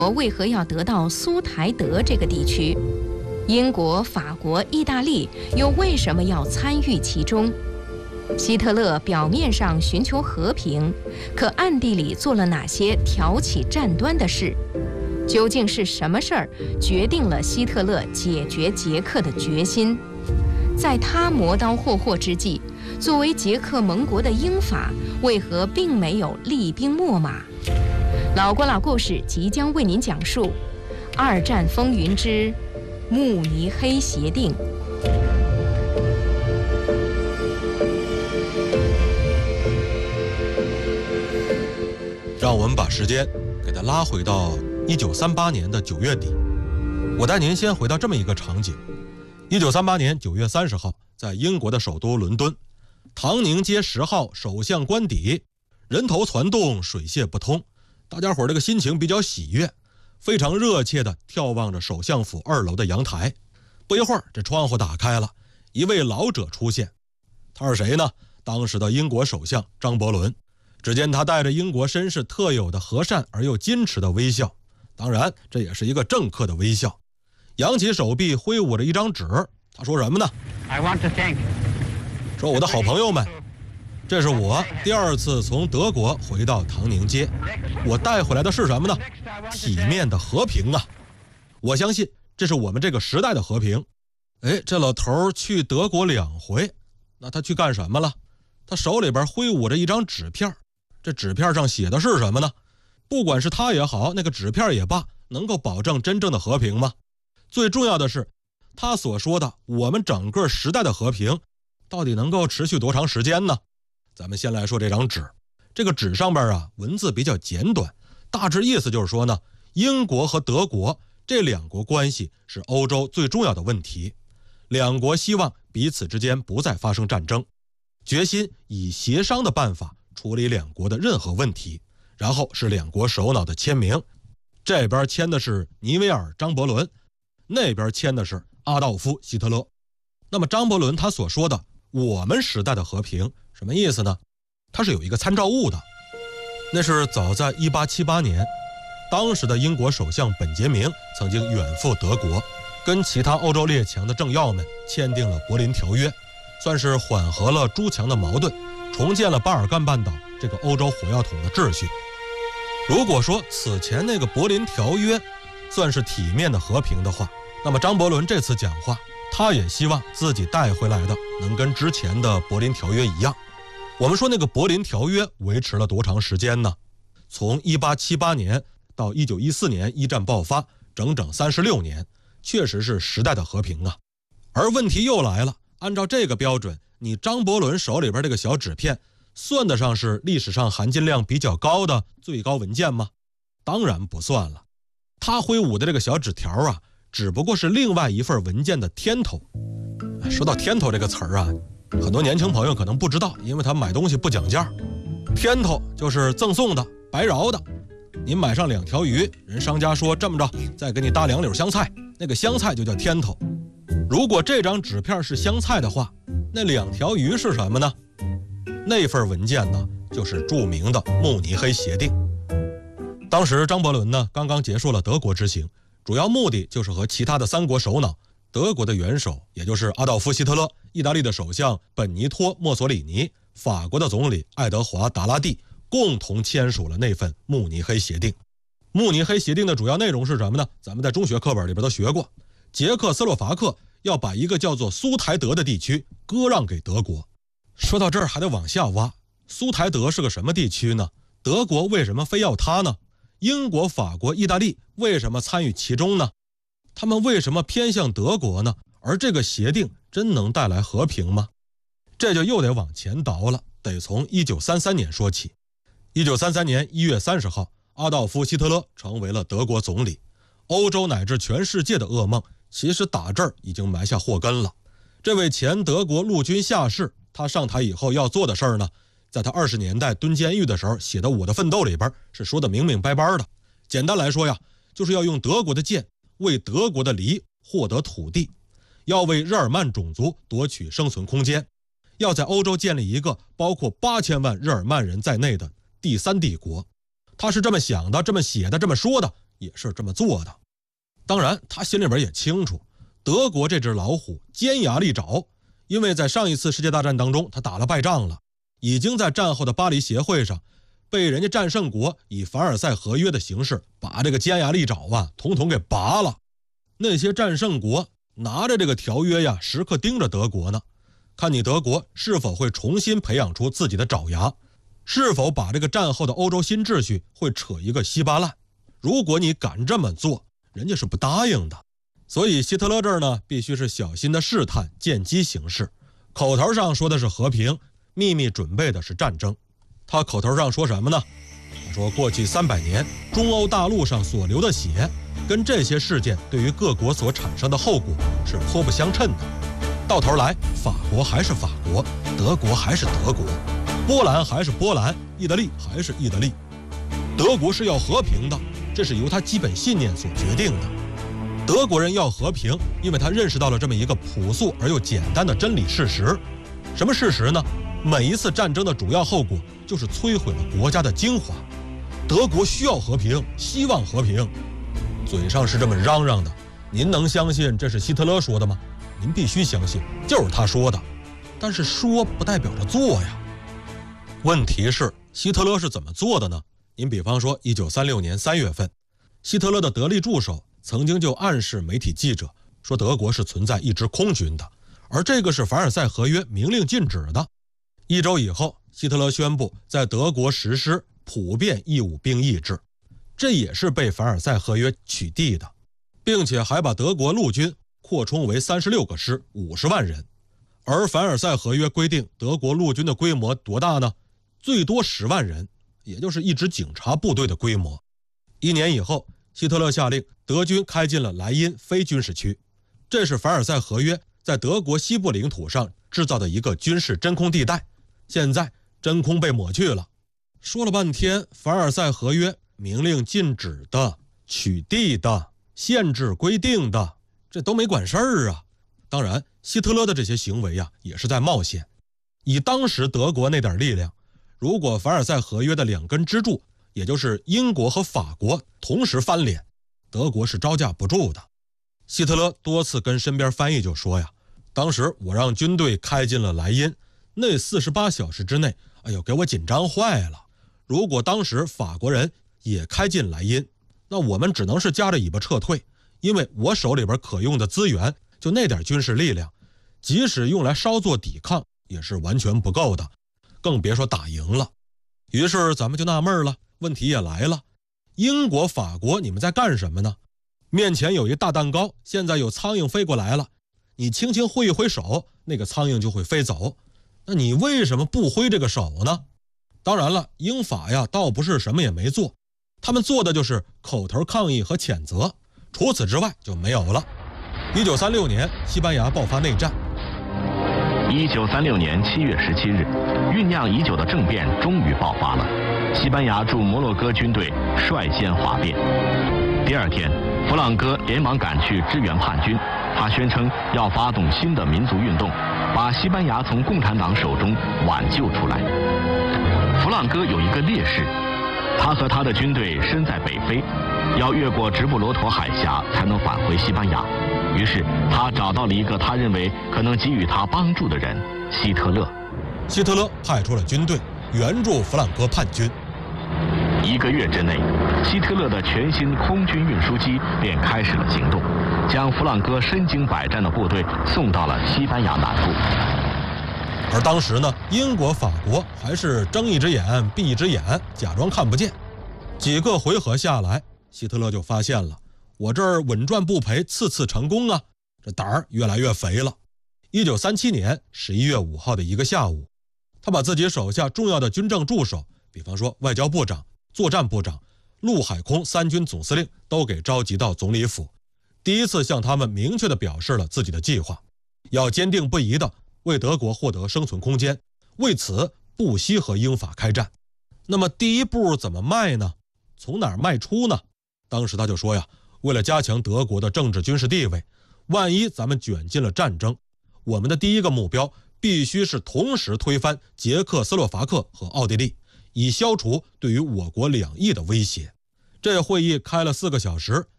为何要得到苏台德这个地区？英国、法国、意大利又为什么要参与其中？希特勒表面上寻求和平，可暗地里做了哪些挑起战端的事？究竟是什么事儿决定了希特勒解决捷克的决心？在他磨刀霍霍之际，作为捷克盟国的英法为何并没有厉兵秣马？老郭老故事即将为您讲述二战风云之慕尼黑协定。 让我们把时间给它拉回到1938年的9月底。我带您先回到这么一个场景：1938年9月30号，在英国的首都伦敦，唐宁街10号首相官邸，人头攒动，水泄不通。大家伙这个心情比较喜悦，非常热切地眺望着首相府2楼的阳台。不一会儿，这窗户打开了，一位老者出现。他是谁呢？当时的英国首相张伯伦。只见他带着英国绅士特有的和善而又矜持的微笑，当然这也是一个政客的微笑。扬起手臂挥舞着一张纸，他说什么呢？ I want to thank you. 说我的好朋友们，这是我第2次从德国回到唐宁街，我带回来的是什么呢？体面的和平啊！我相信这是我们这个时代的和平。这老头去德国2回，那他去干什么了？他手里边挥舞着一张纸片，这纸片上写的是什么呢？不管是他也好，那个纸片也罢，能够保证真正的和平吗？最重要的是，他所说的我们整个时代的和平到底能够持续多长时间呢？咱们先来说这张纸。这个纸上边文字比较简短，大致意思就是说呢，英国和德国这2国关系是欧洲最重要的问题，2国希望彼此之间不再发生战争，决心以协商的办法处理2国的任何问题，然后是2国首脑的签名，这边签的是尼维尔·张伯伦，那边签的是阿道夫·希特勒。那么张伯伦他所说的我们时代的和平什么意思呢？他是有一个参照物的，那是早在1878年，当时的英国首相本杰明曾经远赴德国，跟其他欧洲列强的政要们签订了柏林条约，算是缓和了诸强的矛盾，重建了巴尔干半岛这个欧洲火药桶的秩序。如果说此前那个柏林条约算是体面的和平的话，那么张伯伦这次讲话，他也希望自己带回来的能跟之前的柏林条约一样。我们说那个柏林条约维持了多长时间呢？从1878年到1914年一战爆发，整整36年，确实是时代的和平啊。而问题又来了，按照这个标准，你张伯伦手里边这个小纸片算得上是历史上含金量比较高的最高文件吗？当然不算了。他挥舞的这个小纸条只不过是另外一份文件的添头。说到添头这个词儿很多年轻朋友可能不知道，因为他买东西不讲价。添头就是赠送的，白饶的。您买上2条鱼，人商家说这么着，再给你搭2绺香菜，那个香菜就叫添头。如果这张纸片是香菜的话，那2条鱼是什么呢？那份文件呢，就是著名的慕尼黑协定。当时张伯伦呢刚刚结束了德国之行，主要目的就是和其他的3国首脑，德国的元首也就是阿道夫·希特勒，意大利的首相本尼托·墨索里尼，法国的总理爱德华·达拉蒂共同签署了那份慕尼黑协定。慕尼黑协定的主要内容是什么呢？咱们在中学课本里边都学过，捷克斯洛伐克要把一个叫做苏台德的地区割让给德国。说到这儿还得往下挖，苏台德是个什么地区呢？德国为什么非要它呢？英国、法国、意大利为什么参与其中呢？他们为什么偏向德国呢？而这个协定真能带来和平吗？这就又得往前倒了，得从1933年说起。1933年1月30号，阿道夫·希特勒成为了德国总理。欧洲乃至全世界的噩梦，其实打这儿已经埋下祸根了。这位前德国陆军下士，他上台以后要做的事儿呢，在他20年代蹲监狱的时候写的《我的奋斗》里边是说的明明白白的。简单来说呀，就是要用德国的剑为德国的梨获得土地，要为日耳曼种族夺取生存空间，要在欧洲建立一个包括8000万日耳曼人在内的第3帝国。他是这么想的，这么写的，这么说的， 也是这么做的。当然他心里边也清楚，德国这只老虎尖牙利爪，因为在上一次世界大战当中他打了败仗了，已经在战后的巴黎协会上被人家战胜国以凡尔赛合约的形式把这个尖牙利爪统统给拔了。那些战胜国拿着这个条约时刻盯着德国呢，看你德国是否会重新培养出自己的爪牙，是否把这个战后的欧洲新秩序会扯一个稀巴烂。如果你敢这么做，人家是不答应的。所以希特勒这儿呢，必须是小心的试探，见机行事。口头上说的是和平，秘密准备的是战争。他口头上说什么呢？他说过去300年中欧大陆上所流的血，跟这些事件对于各国所产生的后果是颇不相称的。到头来，法国还是法国，德国还是德国，波兰还是波兰，意大利还是意大利。德国是要和平的，这是由他基本信念所决定的。德国人要和平，因为他认识到了这么一个朴素而又简单的真理事实。什么事实呢？每一次战争的主要后果就是摧毁了国家的精华。德国需要和平，希望和平，嘴上是这么嚷嚷的，您能相信这是希特勒说的吗？您必须相信，就是他说的。但是说不代表着做呀。问题是希特勒是怎么做的呢？您比方说1936年3月份，希特勒的得力助手曾经就暗示媒体记者说德国是存在一支空军的，而这个是凡尔赛合约明令禁止的。1周以后，希特勒宣布在德国实施普遍义务兵役制，这也是被凡尔赛合约取缔的，并且还把德国陆军扩充为36个师50万人。而凡尔赛合约规定德国陆军的规模多大呢？最多10万人，也就是一支警察部队的规模。1年以后，希特勒下令德军开进了莱茵非军事区，这是凡尔赛合约在德国西部领土上制造的一个军事真空地带。现在真空被抹去了。说了半天，凡尔赛合约明令禁止的、取缔的、限制规定的，这都没管事儿啊。当然希特勒的这些行为也是在冒险。以当时德国那点力量，如果凡尔赛合约的2根支柱，也就是英国和法国同时翻脸，德国是招架不住的。希特勒多次跟身边翻译就说当时我让军队开进了莱茵，那48小时之内，给我紧张坏了。如果当时法国人也开进莱茵，那我们只能是夹着尾巴撤退，因为我手里边可用的资源就那点军事力量，即使用来稍作抵抗也是完全不够的，更别说打赢了。于是咱们就纳闷了，问题也来了，英国、法国你们在干什么呢？面前有一大蛋糕，现在有苍蝇飞过来了，你轻轻挥一挥手，那个苍蝇就会飞走。那你为什么不挥这个手呢？当然了，英法倒不是什么也没做，他们做的就是口头抗议和谴责，除此之外就没有了。1936年，西班牙爆发内战。 1936年7月17日，酝酿已久的政变终于爆发了。西班牙驻摩洛哥军队率先哗变。第二天，弗朗哥连忙赶去支援叛军，他宣称要发动新的民族运动，把西班牙从共产党手中挽救出来。弗朗哥有一个劣势，他和他的军队身在北非，要越过直布罗陀海峡才能返回西班牙。于是他找到了一个他认为可能给予他帮助的人——希特勒。 希特勒派出了军队援助弗朗哥叛军。 1个月之内，希特勒的全新空军运输机便开始了行动，将弗朗哥身经百战的部队送到了西班牙南部。 而当时呢，英国、法国还是睁一只眼闭一只眼，假装看不见。几个回合下来，希特勒就发现了，我这儿稳赚不赔，次次成功啊，这胆儿越来越肥了。1937年11月5号的一个下午，他把自己手下重要的军政助手，比方说外交部长、作战部长、陆海空3军总司令都给召集到总理府，第一次向他们明确地表示了自己的计划，要坚定不移地为德国获得生存空间，为此不惜和英法开战。那么第一步怎么迈呢？从哪儿迈出呢？当时他就说为了加强德国的政治军事地位，万一咱们卷进了战争，我们的第一个目标必须是同时推翻捷克斯洛伐克和奥地利，以消除对于我国2翼的威胁。 这会议开了4个小时，